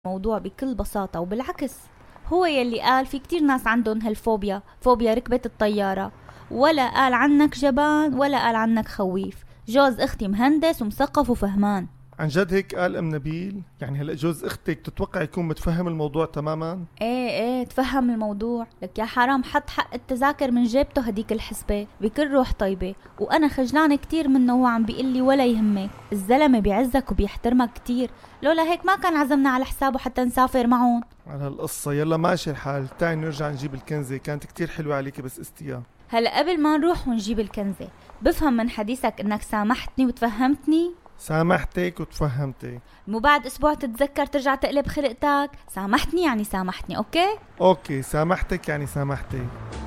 الموضوع بكل بساطة، وبالعكس هو يلي قال في كتير ناس عندهم هالفوبيا، فوبيا ركبة الطيارة، ولا قال عنك جبان ولا قال عنك خويف. جوز اختي مهندس ومثقف وفهمان. عن جد هيك قال ام نبيل؟ يعني هلا جوز اختك تتوقع يكون متفهم الموضوع تماما؟ ايه تفهم الموضوع. لك يا حرام حط حق التذاكر من جيبته هديك الحسبة بكل روح طيبة، وانا خجلانة كتير منه. هو عم بيقول لي ولا يهمك، الزلمة بيعزك وبيحترمك كتير، لولا هيك ما كان عزمنا على حسابه حتى نسافر معون. على القصة يلا ماشي الحال، تعي نرجع نجيب الكنزة، كانت كتير حلوة عليك بس استياه. هلا قبل ما نروح ونجيب الكنزة، بفهم من حديثك انك سامحتني وتفهمتني. سامحتك وتفهمتك، مو بعد اسبوع تتذكر ترجع تقلب خلقتك. سامحتني يعني سامحتني. اوكي سامحتك يعني سامحتك.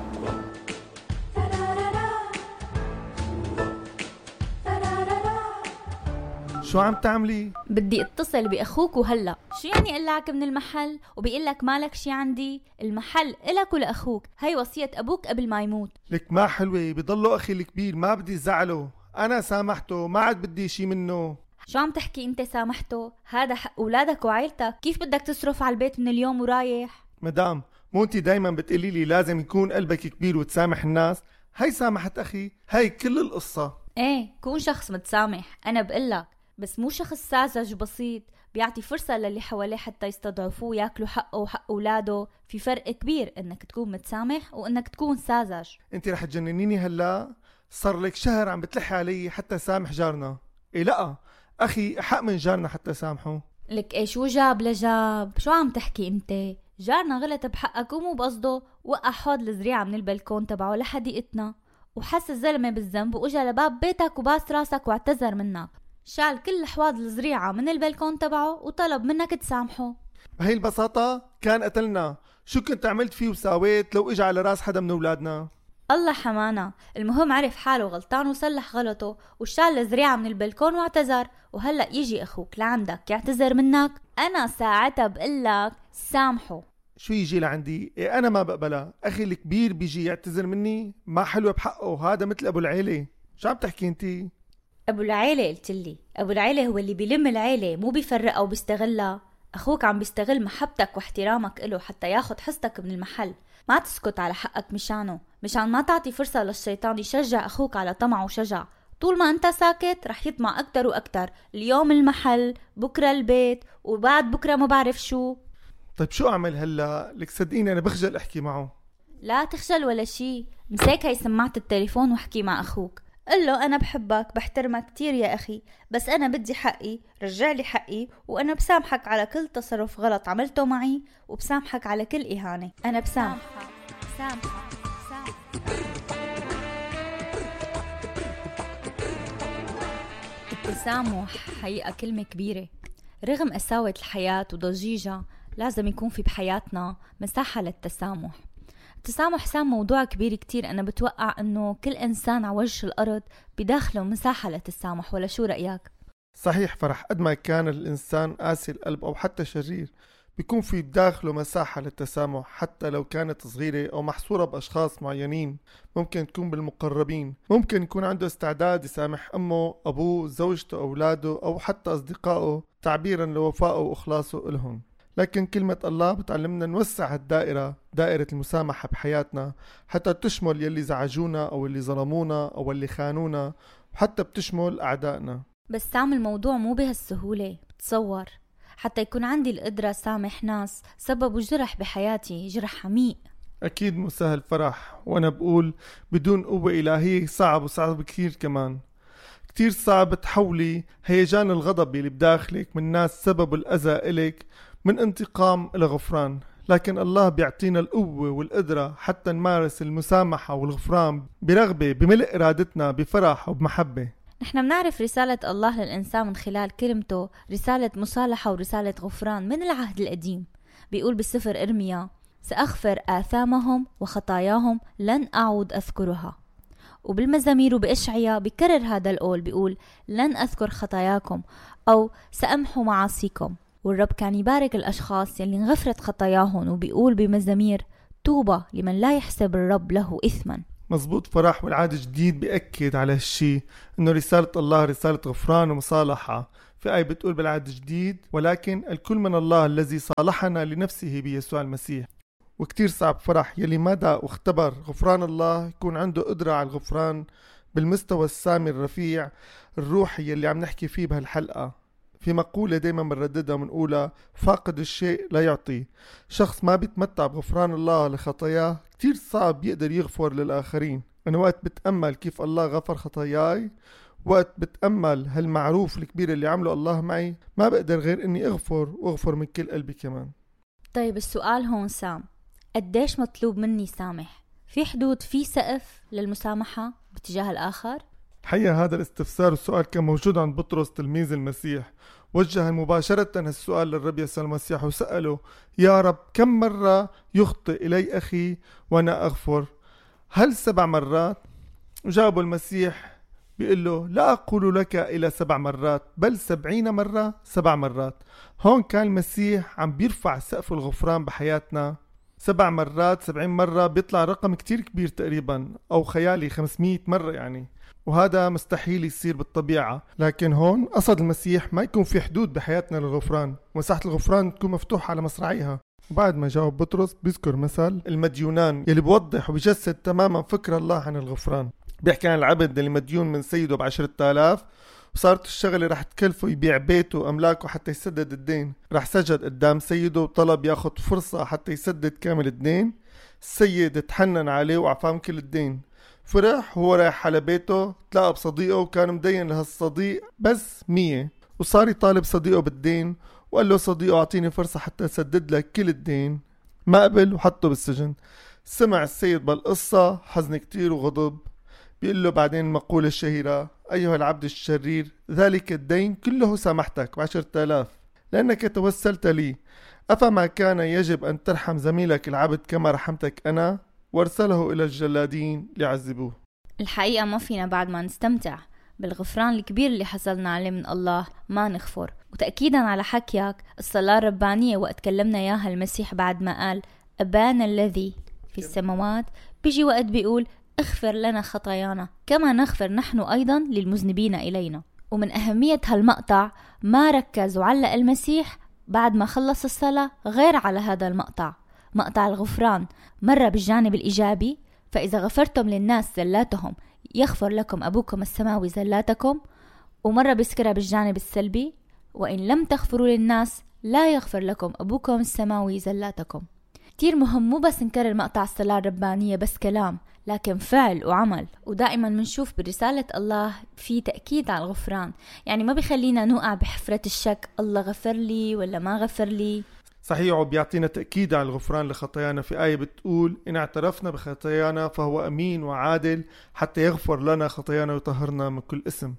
شو عم تعملي؟ بدي اتصل باخوك وهلا. شو يعني قلعك من المحل وبيقلك مالك شي عندي؟ المحل إلك ولاخوك، هي وصية ابوك قبل ما يموت. لك ما حلوة، بضله اخي الكبير، ما بدي زعله، انا سامحته ما عاد بدي شي منه. شو عم تحكي انت سامحته؟ هذا حق اولادك وعائلتك، كيف بدك تصرف على البيت من اليوم ورايح؟ مدام مو انتي دايما بتقولي لي لازم يكون قلبك كبير وتسامح الناس؟ هي سامحت اخي، هي كل القصة. ايه كون شخص متسامح، انا بقلك، بس مو شخص ساذج بسيط بيعطي فرصة للي حواليه حتى يستضعفوه وياكلوا حقه وحق اولاده. في فرق كبير انك تكون متسامح وانك تكون ساذج. انتي رح تجننيني هلا؟ صار لك شهر عم بتلحي علي حتى سامح جارنا. ايه لا اخي، حق من جارنا حتى سامحه. لك ايه شو جاب لجاب؟ شو عم تحكي انت؟ جارنا غلط بحقك ومو بقصده، وقع حوض الزريعة من البلكون تبعه لحديقتنا، وحس الزلمة بالذنب واجا لباب بيتك وباس راسك واعتذر منك. شال كل حواض الزريعة من البلكون تبعه وطلب منك تسامحه. بهي البساطة كان قتلنا. شو كنت عملت فيه وساويت لو اجى على راس حدا من اولادنا؟ الله حمانا، المهم عرف حاله غلطان وصلح غلطه وشال الزريعة من البلكون واعتذر، وهلأ يجي اخوك لعندك يعتذر منك. انا ساعتها بقلك سامحه. شو يجي لعندي؟ إيه انا ما بقبلها. اخي الكبير بيجي يعتذر مني؟ ما حلوة بحقه، هذا مثل ابو العيلة. شو عم تحكي انتي؟ ابو العيلة قلتلي؟ ابو العيلة هو اللي بيلم العيلة، مو بيفرقها وبيستغلها. اخوك عم بيستغل محبتك واحترامك له حتى ياخد حصتك من المحل. ما تسكت على حقك مشانه، مشان ما تعطي فرصة للشيطان يشجع اخوك على طمع وشجع. طول ما انت ساكت رح يطمع اكتر واكتر، اليوم المحل، بكرة البيت، وبعد بكرة ما بعرف شو. طيب شو اعمل هلا؟ لك صدقيني انا بخجل احكي معه. لا تخجل ولا شي، مساك هي سماعة التليفون واحكي مع اخوك. قل له انا بحبك بحترمك كتير يا اخي، بس انا بدي حقي، رجع لي حقي، وانا بسامحك على كل تصرف غلط عملته معي، وبسامحك على كل اهانة. انا بسامحك. التسامح حقيقة كلمة كبيرة. رغم قساوة الحياة وضجيجها، لازم يكون في بحياتنا مساحة للتسامح. التسامح سام موضوع كبير كتير. أنا بتوقع أنه كل إنسان على وجه الأرض بداخله مساحة للتسامح، ولا شو رأيك؟ صحيح فرح، قد ما كان الإنسان قاسي القلب أو حتى شرير، بيكون في بداخله مساحة للتسامح، حتى لو كانت صغيرة أو محصورة بأشخاص معينين. ممكن تكون بالمقربين، ممكن يكون عنده استعداد يسامح أمه، أبوه، زوجته، أولاده، أو حتى أصدقائه، تعبيرا لوفائه وإخلاصه إلهم. لكن كلمة الله بتعلمنا نوسع الدائرة، دائرة المسامحة بحياتنا، حتى تشمل يلي زعجونا أو اللي ظلمونا أو اللي خانونا، وحتى بتشمل أعدائنا. بس سام الموضوع مو بهالسهولة. بتصور حتى يكون عندي القدرة سامح ناس سببوا جرح بحياتي، جرح عميق. أكيد مو سهل فرح، وأنا بقول بدون قوة إلهية صعب، وصعب كتير كمان. كتير صعب تحولي هيجان الغضب اللي بداخلك من ناس سببوا الأذى إلك من انتقام إلى غفران. لكن الله بيعطينا القوة والقدرة حتى نمارس المسامحة والغفران برغبة، بملء إرادتنا، بفرح وبمحبة. نحن بنعرف رسالة الله للإنسان من خلال كلمته، رسالة مصالحة ورسالة غفران من العهد القديم. بيقول بالسفر إرميا: سأغفر آثامهم وخطاياهم لن أعود أذكرها. وبالمزامير وبإشعيا بيكرر هذا القول، بيقول: لن أذكر خطاياكم، أو سأمحو معاصيكم. والرب كان يبارك الأشخاص يلي انغفرت خطاياهم، وبيقول بمزامير: طوبى لمن لا يحسب الرب له إثما. مزبوط فرح، والعهد الجديد بيأكد على هالشي، انه رسالة الله رسالة غفران ومصالحة. في آية بتقول بالعهد الجديد ولكن الكل من الله الذي صالحنا لنفسه بيسوع المسيح. وكتير صعب فرح يلي مدى واختبر غفران الله يكون عنده قدرة على الغفران بالمستوى السامي الرفيع الروحي يلي عم نحكي فيه بهالحلقة. في مقولة دايما بنرددها ومنقولها فاقد الشيء لا يعطي. شخص ما بيتمتع بغفران الله لخطاياه كتير صعب يقدر يغفر للآخرين. أنا وقت بتأمل كيف الله غفر خطاياي، وقت بتأمل هالمعروف الكبير اللي عمله الله معي، ما بقدر غير اني اغفر من كل قلبي كمان. طيب السؤال هون سام، قديش مطلوب مني سامح؟ في حدود، في سقف للمسامحة باتجاه الآخر؟ الحقيقة هذا الاستفسار والسؤال كان موجود عند بطرس تلميذ المسيح، وجه مباشرة هالسؤال للرب يسوع المسيح وسأله يا رب كم مرة يخطئ إلي أخي وأنا أغفر؟ هل 7 مرات؟ وجاوب المسيح بيقول له لا أقول لك إلى 7 مرات بل 70 مرة 7 مرات. هون كان المسيح عم بيرفع سقف الغفران بحياتنا 7 مرات 70 مرة، بيطلع رقم كتير كبير تقريبا أو خيالي 500 مرة يعني، وهذا مستحيل يصير بالطبيعة. لكن هون قصد المسيح ما يكون في حدود بحياتنا للغفران، مساحة الغفران تكون مفتوحة على مصراعيها. وبعد ما جاوب بطرس بيذكر مثل المديونان يلي بوضح وبيجسد تماما فكر الله عن الغفران. بيحكي عن العبد اللي مديون من سيده ب10,000 وصارت الشغلة رح تكلفه يبيع بيته وأملاكه حتى يسدد الدين. رح سجد قدام سيده وطلب ياخد فرصة حتى يسدد كامل الدين. السيد اتحنن عليه وعفاه من كل الدين. فرح هو رايح على بيته، تلاقى بصديقه وكان مدين لهالصديق بس 100، وصار يطالب صديقه بالدين وقال له صديقه اعطيني فرصة حتى اسدد لك كل الدين. ما قبل وحطه بالسجن. سمع السيد بالقصة حزن كتير وغضب. بيقول له بعدين المقولة الشهيرة أيها العبد الشرير ذلك الدين كله سامحتك ب10,000 لأنك توسلت لي، أفما كان يجب أن ترحم زميلك العبد كما رحمتك أنا؟ وارسله إلى الجلادين ليعذبوه. الحقيقة ما فينا بعد ما نستمتع بالغفران الكبير اللي حصلنا عليه من الله ما نغفر. وتأكيدا على حكيك الصلاة الربانية وقت كلمنا ياها المسيح بعد ما قال أبانا الذي في السماوات، بيجي وقت بيقول اغفر لنا خطايانا كما نغفر نحن أيضا للمذنبين إلينا. ومن أهمية هالمقطع ما ركز وعلق المسيح بعد ما خلص الصلاة غير على هذا المقطع، مقطع الغفران، مرة بالجانب الإيجابي فإذا غفرتم للناس زلاتهم يغفر لكم أبوكم السماوي زلاتكم، ومرة بيذكرها بالجانب السلبي وإن لم تغفروا للناس لا يغفر لكم أبوكم السماوي زلاتكم. كتير مهم مو بس نكرر مقطع الصلاة الربانية بس كلام، لكن فعل وعمل. ودائما منشوف برسالة الله في تأكيد على الغفران، يعني ما بيخلينا نوقع بحفرة الشك الله غفر لي ولا ما غفر لي. صحيح، وبيعطينا تأكيد على الغفران لخطايانا. في آية بتقول إن اعترفنا بخطايانا فهو أمين وعادل حتى يغفر لنا خطايانا ويطهرنا من كل اسم.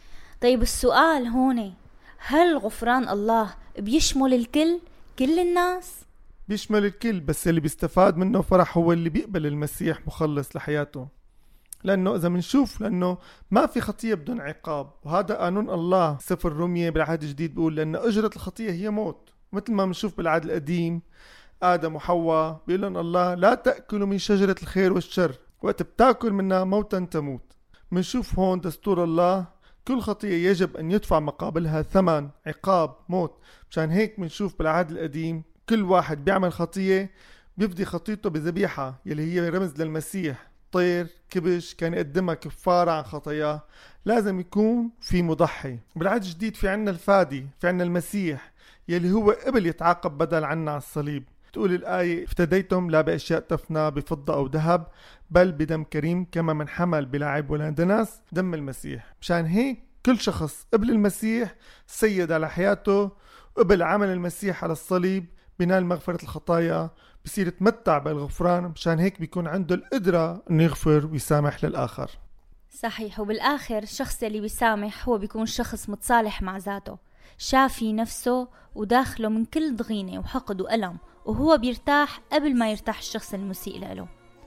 طيب السؤال هون، هل غفران الله بيشمل الكل؟ كل الناس؟ بيشمل الكل، بس اللي بيستفاد منه فرح هو اللي بيقبل المسيح مخلص لحياته. لأنه إذا منشوف لأنه ما في خطية بدون عقاب، وهذا قانون الله. سفر رومية بالعهد الجديد بيقول لأن أجرة الخطية هي موت. مثل ما منشوف بالعهد القديم آدم وحواء بيقول لهم الله لا تأكلوا من شجرة الخير والشر، وقت بتاكل منها موتا تموت. منشوف هون دستور الله، كل خطية يجب أن يدفع مقابلها ثمن عقاب موت. مشان هيك منشوف بالعهد القديم كل واحد بيعمل خطية بيفدي خطيته بذبيحة يلي هي رمز للمسيح، طير كبش كان يقدمها كفارة عن خطاياه. لازم يكون في مضحي. بالعهد الجديد في عنا الفادي، في عنا المسيح يلي هو قبل يتعاقب بدل عنا على الصليب. تقول الآية افتديتم لا بأشياء تفنى بفضة أو ذهب بل بدم كريم كما من حمل بلا عيب ولا دنس، دم المسيح. مشان هيك كل شخص قبل المسيح سيد على حياته، قبل عمل المسيح على الصليب بنال مغفرة الخطايا، بصير يتمتع بالغفران. مشان هيك بيكون عنده القدرة انه يغفر ويسامح للآخر. صحيح. وبالآخر الشخص اللي بيسامح هو بيكون شخص متصالح مع ذاته، شافي نفسه وداخله من كل ضغينة وحقد وألم، وهو بيرتاح قبل ما يرتاح الشخص المسيء له.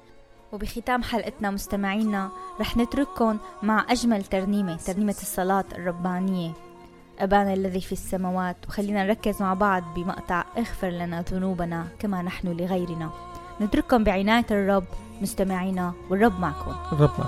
وبختام حلقتنا مستمعينا رح نترككم مع أجمل ترنيمة الصلاة الربانية أبانا الذي في السماوات، وخلينا نركز مع بعض بمقطع اغفر لنا ذنوبنا كما نحن لغيرنا. نترككم بعناية الرب مستمعينا، والرب معكم.